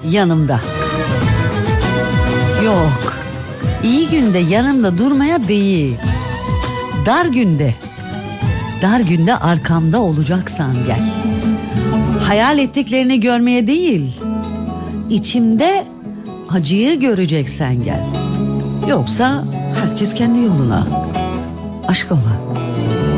yanımda. Yok, iyi günde yanımda durmaya değil. Dar günde arkamda olacaksan gel. Hayal ettiklerini görmeye değil, içimde acıyı göreceksen gel. Yoksa herkes kendi yoluna. Aşk ola.